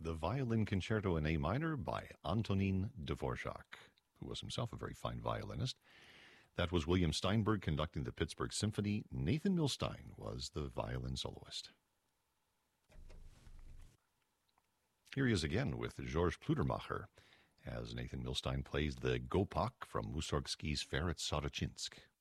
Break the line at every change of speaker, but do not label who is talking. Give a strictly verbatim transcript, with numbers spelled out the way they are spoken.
the Violin Concerto in A minor by Antonin Dvorak, who was himself a very fine violinist. That was William Steinberg conducting the Pittsburgh Symphony. Nathan Milstein was the violin soloist. Here he is again with Georges Pludermacher as Nathan Milstein plays the Gopak from Mussorgsky's Fair at Soroczynsk.